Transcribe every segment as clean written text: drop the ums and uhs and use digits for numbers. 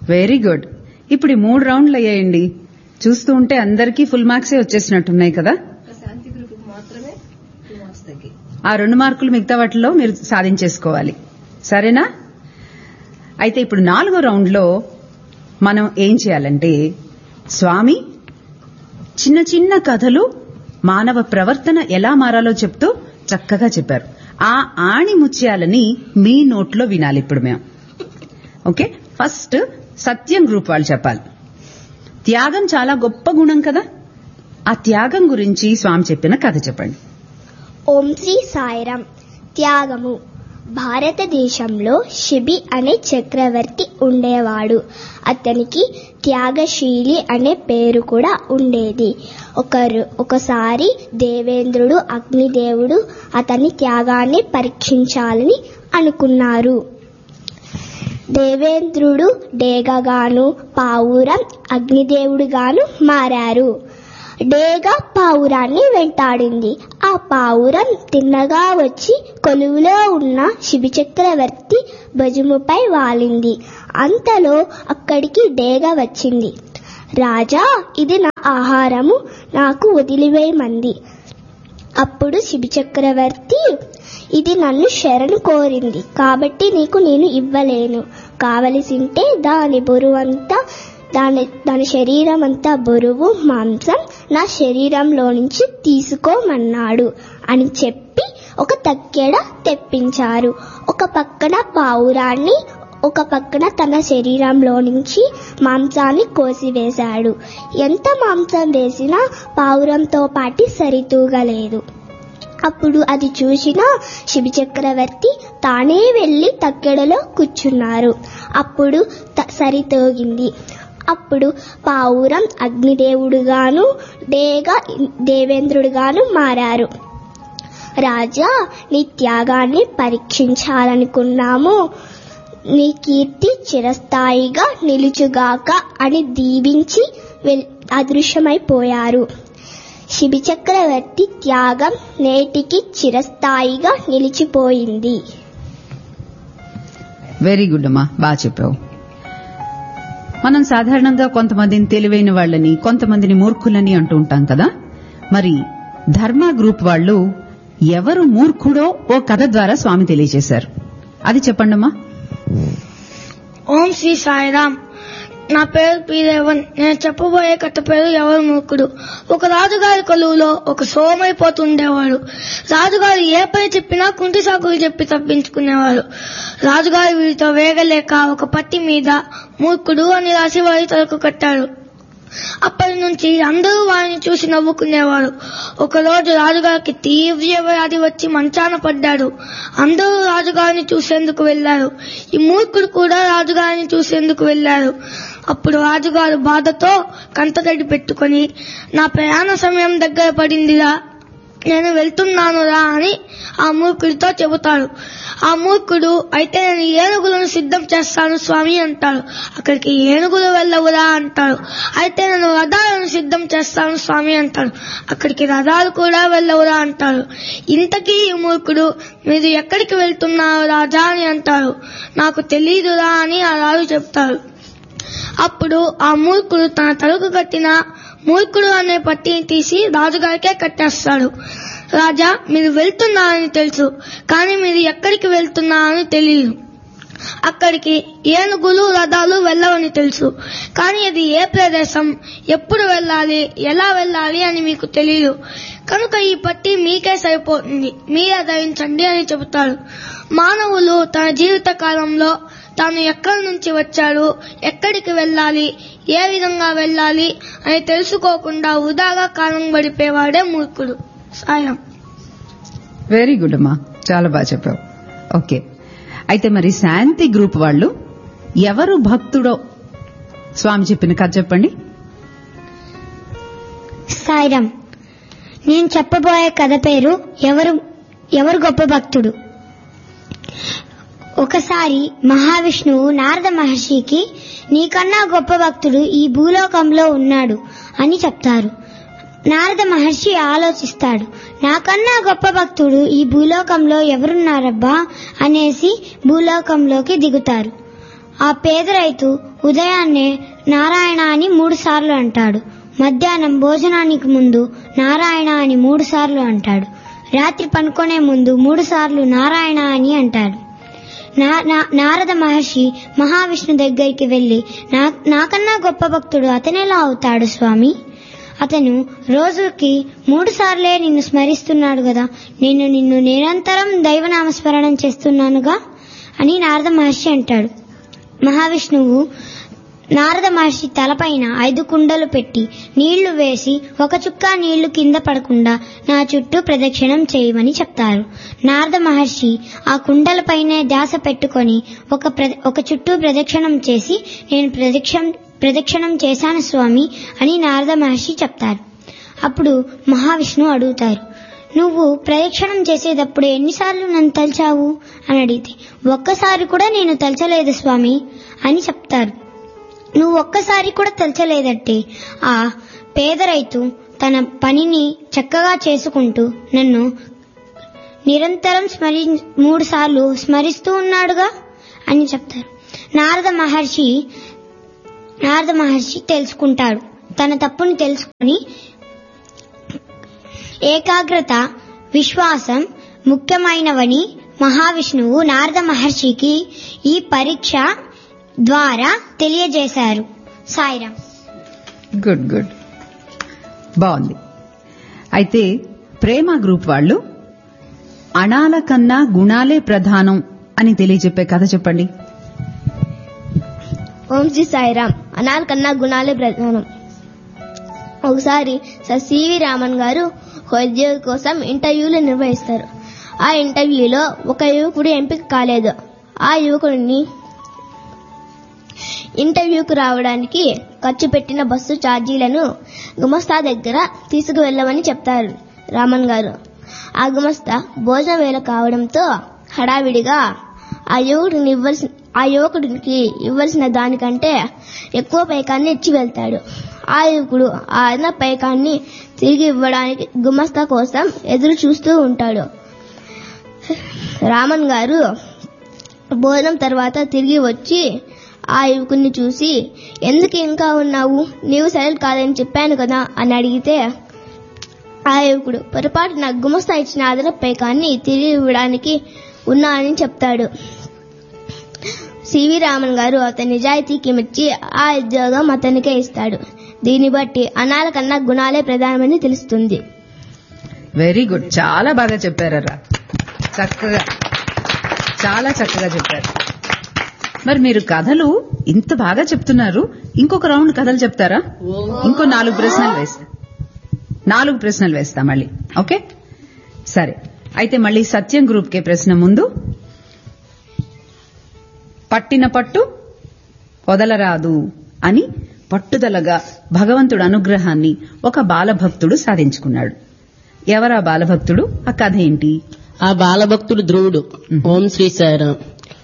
Very good. ఇప్పుడు ఈ 3 రౌండ్లు అయ్యాయండి. చూస్తూ ఉంటే అందరికీ ఫుల్ మార్క్సే వచ్చేసినట్టున్నాయి కదా. ఆ 2 మార్కులు మిగతా వాటిలో మీరు సాధించేసుకోవాలి. సరేనా? అయితే ఇప్పుడు 4వ రౌండ్లో మనం ఏం చేయాలంటే, స్వామి చిన్న చిన్న కథలు మానవ ప్రవర్తన ఎలా మారాలో చెప్తూ చక్కగా చెప్పారు. ఆ ఆణి ముత్యాలని మీ నోట్లో వినాలి ఇప్పుడు మేము. ఓకే, ఫస్ట్ సత్యం గ్రూప్ వాళ్ళు చెప్పాలి. త్యాగం చాలా గొప్ప గుణం కదా, ఆ త్యాగం గురించి స్వామి చెప్పిన కథ చెప్పండి. ఓం శ్రీ సాయిరాం. త్యాగము. భారతదేశంలో శిబి అనే చక్రవర్తి ఉండేవాడు. అతనికి త్యాగశీలి అనే పేరు కూడా ఉండేది. ఒకసారి దేవేంద్రుడు, అగ్నిదేవుడు అతని త్యాగాన్ని పరీక్షించాలని అనుకున్నారు. దేవేంద్రుడు డేగగాను, పావురం అగ్నిదేవుడుగాను మారారు. డేగ పావురాన్ని వెంటాడింది. ఆ పావురం తిన్నగా వచ్చి కొలువులో ఉన్న శిబి చక్రవర్తి భుజముపై వాలింది. అంతలో అక్కడికి డేగ వచ్చింది. రాజా, ఇది నా ఆహారము, నాకు వదిలివేయమంది. అప్పుడు శిబి చక్రవర్తి, ఇది నన్ను శరణు కోరింది కాబట్టి నీకు నేను ఇవ్వలేను. కావలసింటే దాని బరువంతా దాని శరీరం అంతా బరువు మాంసం నా శరీరంలో నుంచి తీసుకోమన్నాడు అని చెప్పి ఒక తక్కెడ తెప్పించారు. ఒక పక్కన పావురాన్ని, ఒక పక్కన తన శరీరంలో నుంచి మాంసాన్ని కోసివేశాడు. ఎంత మాంసం వేసినా పావురంతో పాటి సరితూగలేదు. అప్పుడు అది చూసిన శిబి చక్రవర్తి తానే వెళ్లి తక్కెడలో కూర్చున్నారు. అప్పుడు సరితూగింది. అప్పుడు పావురం అగ్నిదేవుడుగాను, డేగ దేవేంద్రుడుగాను మారారు. రాజా, నీ త్యాగాన్ని పరీక్షించాలనుకున్నాము. నీ కీర్తి చిరస్థాయిగా నిలుచుగాక అని దీవించి అదృశ్యమైపోయారు. శిబి చక్రవర్తి త్యాగం నేటికి చిరస్థాయిగా నిలిచిపోయింది. వెరీ గుడ్ అమ్మా, బాగా చెప్పావు. మనం సాధారణంగా కొంతమందిని తెలివైన వాళ్ళని, కొంతమందిని మూర్ఖులని అంటూ ఉంటాం కదా. మరి ధర్మ గ్రూప్ వాళ్ళు ఎవరు మూర్ఖుడో ఓ కథ ద్వారా స్వామి తెలియజేశారు. అది చెప్పండమ్మా. ఓం శ్రీ సాయిరాం. నా పేరు పీరేవన్. నేను చెప్పబోయే కథ పేరు ఎవరు మూర్ఖుడు. ఒక రాజుగారి కొలువులో ఒక సోమైపోతుండేవాడు. రాజుగారు ఏ పని చెప్పినా కుంటి సాకులు చెప్పి తప్పించుకునేవాడు. రాజుగారు వీరితో వేగలేక ఒక పట్టి మీద మూర్ఖుడు అని రాసి వారి తలకు కట్టాడు. అప్పటి నుంచి అందరూ వారిని చూసి నవ్వుకునేవారు. ఒకరోజు రాజుగారికి తీవ్ర వ్యాధి వచ్చి మంచాన పడ్డాడు. అందరూ రాజుగారిని చూసేందుకు వెళ్లారు. ఈ మూర్ఖుడు కూడా రాజుగారిని చూసేందుకు వెళ్లారు. అప్పుడు రాజుగారు బాధతో కంటతడి పెట్టుకుని, నా ప్రయాణ సమయం దగ్గర పడిందిరా, నేను వెళ్తున్నానురా అని ఆ మూర్ఖుడితో చెబుతాడు. ఆ మూర్ఖుడు, అయితే నేను ఏనుగులను సిద్ధం చేస్తాను స్వామి అంటాడు. అక్కడికి ఏనుగులు వెళ్ళవురా అంటాడు. అయితే నేను రథాలను సిద్ధం చేస్తాను స్వామి అంటాడు. అక్కడికి రథాలు కూడా వెళ్ళవురా అంటాడు. ఇంతకీ ఈ మూర్ఖుడు, మీరు ఎక్కడికి వెళ్తున్నారు రాజా అని అంటాడు. నాకు తెలీదురా అని ఆ రాజు చెప్తాడు. అప్పుడు ఆ మూర్ఖుడు తన తలకు కట్టిన మూర్ఖుడు అనే పట్టిని తీసి రాజుగారికే కట్టేస్తాడు. రాజా, మీరు వెళ్తున్నారని తెలుసు, కానీ మీరు ఎక్కడికి వెళ్తున్నారని తెలియదు. అక్కడికి ఏనుగులు రథాలు వెళ్ళవని తెలుసు, కానీ అది ఏ ప్రదేశం, ఎప్పుడు వెళ్ళాలి, ఎలా వెళ్ళాలి అని మీకు తెలియదు. కనుక ఈ పట్టి మీకే సరిపోతుంది, మీరే ధరించండి అని చెబుతాడు. మానవులు తన జీవిత కాలంలో తాను ఎక్కడి నుంచి వచ్చాడు, ఎక్కడికి వెళ్ళాలి, ఏ విధంగా వెళ్ళాలి అని తెలుసుకోకుండా వృధాగా కాలం గడిపేవాడే మూర్ఖుడు. సాయం. వెరీ గుడ్ అమ్మా, చాలా బాగా చెప్పావు. ఓకే, అయితే మరి శాంతి గ్రూప్ వాళ్ళు ఎవరు భక్తుడో స్వామి చెప్పిన కథ చెప్పండి. సాయిరాం. నేను చెప్పబోయే కథ పేరు ఎవరు గొప్ప భక్తుడు. ఒకసారి మహావిష్ణువు నారద మహర్షికి, నీకన్నా గొప్ప భక్తుడు ఈ భూలోకంలో ఉన్నాడు అని చెప్తారు. నారద మహర్షి ఆలోచిస్తాడు. నాకన్నా గొప్ప భక్తుడు ఈ భూలోకంలో ఎవరున్నారబ్బా అనేసి భూలోకంలోకి దిగుతారు. ఆ పేద రైతు ఉదయాన్నే నారాయణ అని 3 సార్లు అంటాడు. మధ్యాహ్నం భోజనానికి ముందు నారాయణ అని 3 సార్లు అంటాడు. రాత్రి పనుకునే ముందు 3 సార్లు నారాయణ అని అంటాడు. నారద మహర్షి మహావిష్ణు దగ్గరికి వెళ్లి, నాకన్నా గొప్ప భక్తుడు అతనెలా అవుతాడు స్వామి? అతను రోజుకి 3 సార్లే నిన్ను స్మరిస్తున్నాడు కదా, నిన్ను నిరంతరం దైవనామస్మరణం చేస్తున్నానుగా అని నారద మహర్షి అంటాడు. మహావిష్ణువు నారద మహర్షి తలపైన 5 కుండలు పెట్టి నీళ్లు వేసి ఒక చుక్క నీళ్లు కింద పడకుండా నా చుట్టూ ప్రదక్షిణం చేయమని చెప్తారు. నారద మహర్షి ఆ కుండలపైనే ధ్యాస పెట్టుకొని ఒక చుట్టూ ప్రదక్షిణం చేసి, నేను ప్రదక్షిణం చేశాను స్వామి అని నారద మహర్షి చెప్తారు. అప్పుడు మహావిష్ణువు అడుగుతారు, నువ్వు ప్రదక్షిణం చేసేటప్పుడు ఎన్నిసార్లు నన్ను తలిచావు అని అడిగితే, ఒక్కసారి కూడా నేను తలచలేదు స్వామి అని చెప్తారు. నువ్వు ఒక్కసారి కూడా తలచలేదంటే ఆ పేద రైతు తన పనిని చక్కగా చేసుకుంటూ నన్ను నిరంతరం 3 సార్లు స్మరిస్తూ ఉన్నాడుగా అని చెప్తారు. నారద మహర్షి తెలుసుకుంటాడు. తన తప్పుని తెలుసుకొని ఏకాగ్రత, విశ్వాసం ముఖ్యమైనవని మహావిష్ణువు నారద మహర్షికి ఈ పరీక్ష ద్వారా తెలియజేశారు. సాయిరామ్. గుడ్ బాగుంది. అయితే ప్రేమ గ్రూప్ వాళ్ళు అణాల కన్నా గుణాలే ప్రధానం అని తెలియజెప్పే కథ చెప్పండి. ఓం శ్రీ సాయిరామ్. అణాల కన్నా గుణాలే ప్రధానం. ఒకసారి సర్ సివి రామన్ గారు ఉద్యోగి కోసం ఇంటర్వ్యూలు నిర్వహిస్తారు. ఆ ఇంటర్వ్యూలో ఒక యువకుడు ఎంపిక కాలేదు. ఆ యువకుడిని ఇంటర్వ్యూకు రావడానికి ఖర్చు పెట్టిన బస్సు ఛార్జీలను గుమస్తా దగ్గర తీసుకువెళ్ళమని చెప్తారు రామన్ గారు. ఆ గుమస్తా భోజన వేళ కావడంతో హడావిడిగా ఆ యువకుడికి ఇవ్వాల్సిన దానికంటే ఎక్కువ పైకాన్ని ఇచ్చి వెళ్తాడు. ఆ యువకుడు ఆ అదన పైకాన్ని తిరిగి ఇవ్వడానికి గుమస్తా కోసం ఎదురు చూస్తూ ఉంటాడు. రామన్ గారు భోజనం తర్వాత తిరిగి వచ్చి ఆ యువకుడిని చూసి, ఎందుకు ఇంకా ఉన్నావు, నీవు సైలెంట్ కాదని చెప్పాను కదా అని అడిగితే, ఆ యువకుడు పొరపాటున గుమస్తా ఇచ్చిన అదనపు పైకాన్ని తిరిగి ఇవ్వడానికి ఉన్నానని చెప్తాడు. సివి రామన్ గారు అతని నిజాయితీకి మెచ్చి ఆ ఉద్యోగం అతనికే ఇస్తాడు. దీన్ని బట్టి అణాల కన్నా గుణాలే ప్రధానమని తెలుస్తుంది. వెరీ గుడ్, చాలా బాగా చెప్పారా, చాలా చక్కగా చెప్పారు. మరి మీరు కథలు ఇంత బాగా చెప్తున్నారు, ఇంకొక రౌండ్ కథలు చెప్తారా? ఇంకో 4 ప్రశ్నలు వేస్తా మళ్ళీ. ఓకే, సరే. అయితే మళ్ళీ సత్యం గ్రూప్ కే ప్రశ్న ముందు. పట్టిన పట్టు వదలరాదు అని పట్టుదలగా భగవంతుడు అనుగ్రహాన్ని ఒక బాలభక్తుడు సాధించుకున్నాడు. ఎవరా బాలభక్తుడు, ఆ కథ ఏంటి? ఆ బాలభక్తుడు ధ్రువుడు. ఓం శ్రీ సాయిరామ్.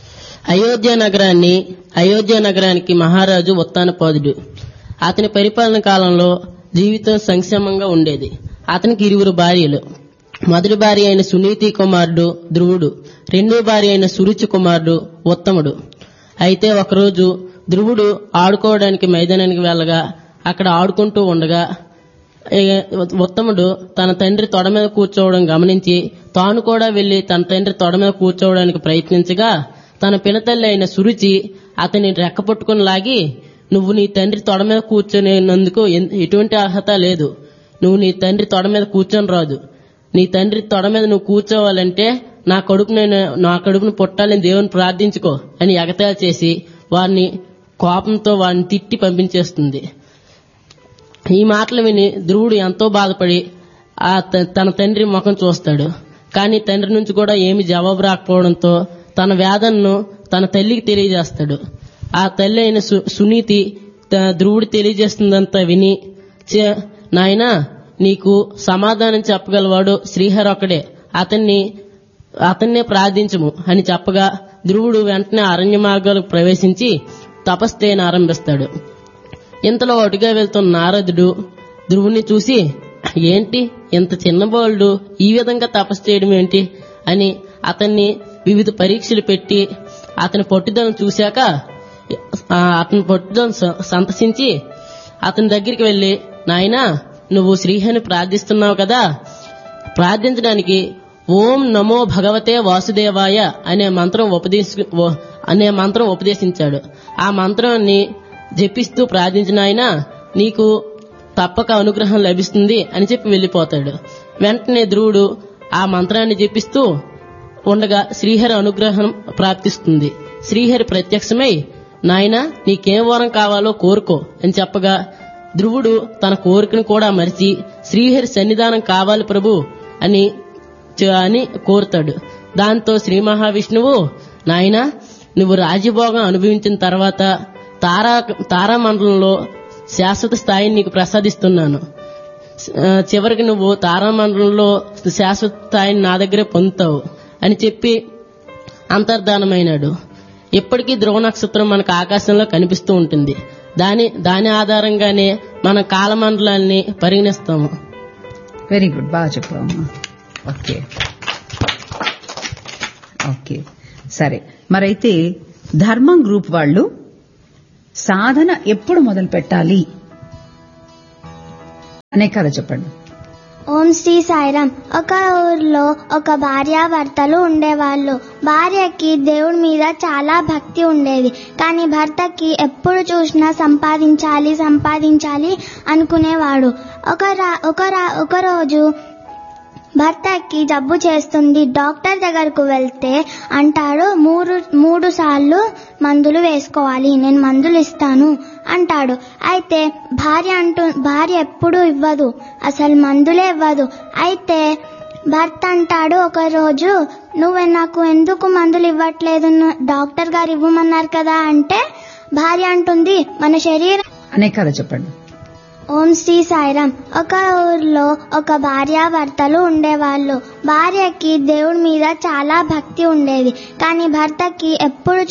అయోధ్య నగరానికి మహారాజు ఉత్తానపాదుడు. అతని పరిపాలన కాలంలో జీవితం సంక్షేమంగా ఉండేది. అతనికి 2 భార్యలు. మొదటి భార్య అయిన సునీతి కుమారుడు ధ్రువుడు, రెండో భార్య అయిన సురుచి కుమారుడు ఉత్తముడు. అయితే ఒకరోజు ధ్రువుడు ఆడుకోవడానికి మైదానానికి వెళ్ళగా అక్కడ ఆడుకుంటూ ఉండగా ఉత్తముడు తన తండ్రి తొడ మీద కూర్చోవడం గమనించి తాను కూడా వెళ్లి తన తండ్రి తొడ మీద కూర్చోవడానికి ప్రయత్నించగా తన పినతల్లి అయిన సురుచి అతని రెక్క పట్టుకుని లాగి, నువ్వు నీ తండ్రి తొడ మీద కూర్చొనేందుకు ఎటువంటి అర్హత లేదు, నువ్వు నీ తండ్రి తొడ మీద కూర్చొని రాదు, నీ తండ్రి తొడ మీద నువ్వు కూర్చోవాలంటే నా కడుపును పుట్టాలని దేవుని ప్రార్థించుకో అని ఎగతాళి చేసి వారిని కోపంతో వారిని తిట్టి పంపించేస్తుంది. ఈ మాటలు విని ధ్రువుడు ఎంతో బాధపడి తన తండ్రి ముఖం చూస్తాడు. కానీ తండ్రి నుంచి కూడా ఏమి జవాబు రాకపోవడంతో తన వేదనను తన తల్లికి తెలియజేస్తాడు. ఆ తల్లి అయిన సునీతి ధ్రువుడు తెలియజేస్తుందంతా విని, నాయనా, నీకు సమాధానం చెప్పగలవాడు శ్రీహరి ఒక్కడే, అతన్నే ప్రార్థించము అని చెప్పగా ధ్రువుడు వెంటనే అరణ్య మార్గాలకు ప్రవేశించి తపస్సును ఆరంభిస్తాడు. ఇంతలో అటుగా వెళ్తున్న నారదుడు ధ్రువుని చూసి, ఏంటి ఇంత చిన్న బాలుడు ఈ విధంగా తపస్సు చేయడం ఏంటి అని అతన్ని వివిధ పరీక్షలు పెట్టి అతని పట్టుదలను చూశాక, అతని పట్టుదలను సంతసించి అతని దగ్గరికి వెళ్లి, నాయనా నువ్వు శ్రీహరిని ప్రార్థిస్తున్నావు కదా, ప్రార్థించడానికి ఓం నమో భగవతే వాసుదేవాయ అనే మంత్రం ఉపదేశించాడు. ఆ మంత్రాన్ని జపిస్తూ ప్రార్థించిన ఆయన నీకు తప్పక అనుగ్రహం లభిస్తుంది అని చెప్పి వెళ్లిపోతాడు. వెంటనే ధ్రువుడు ఆ మంత్రాన్ని జపిస్తూ ఉండగా శ్రీహరి అనుగ్రహం ప్రాప్తిస్తుంది. శ్రీహరి ప్రత్యక్షమై, నాయనా నీకేం వరం కావాలో కోరుకో అని చెప్పగా ధ్రువుడు తన కోరికను కూడా మరిచి శ్రీహరి సన్నిధానం కావాలి ప్రభు అని కోరుతాడు. దాంతో శ్రీ మహావిష్ణువు, నాయనా నువ్వు రాజ్యభోగం అనుభవించిన తర్వాత తారామండలంలో శాశ్వత స్థాయిని నీకు ప్రసాదిస్తున్నాను. చివరికి నువ్వు తారామండలంలో శాశ్వత స్థాయిని నా దగ్గరే పొందుతావు అని చెప్పి అంతర్ధానమైనాడు. ఇప్పటికీ ధ్రువ నక్షత్రం మనకు ఆకాశంలో కనిపిస్తూ ఉంటుంది. దాని ఆధారంగానే మనం కాలమండలాన్ని పరిగణిస్తాము. వెరీ గుడ్, బాగా చెప్పాము. ఓకే సరే. మరైతే ధర్మం గ్రూప్ వాళ్ళు సాధన ఎప్పుడు మొదలు పెట్టాలి అనే కథ చెప్పండి. ఓం శ్రీ సాయిరాం. ఒక ఊర్లో ఒక భార్యాభర్తలు ఉండేవాళ్ళు. భార్యకి దేవుడి మీద చాలా భక్తి ఉండేది. కానీ భర్తకి ఎప్పుడు చూసినా సంపాదించాలి అనుకునేవాడు. ఒక రోజు భర్తకి జబ్బు చేస్తుంది. డాక్టర్ దగ్గరకు వెళ్తే అంటాడు, 3 సార్లు మందులు వేసుకోవాలి, నేను మందులు ఇస్తాను అంటాడు. అయితే భార్య ఎప్పుడూ ఇవ్వదు, అసలు మందులే ఇవ్వదు. అయితే భర్త అంటాడు ఒక రోజు, నువ్వు నాకు ఎందుకు మందులు ఇవ్వట్లేదు, డాక్టర్ గారు ఇవ్వమన్నారు కదా అంటే భార్య అంటుంది, మన శరీరం అనే కథ చెప్పండి. ఓం శ్రీ సాయిరాం. ఒక ఊర్లో ఒక భార్యాభర్తలు ఉండేవాళ్ళు. భార్యకి దేవుడి మీద చాలా భక్తి ఉండేది. కానీ భర్తకి ఎప్పుడు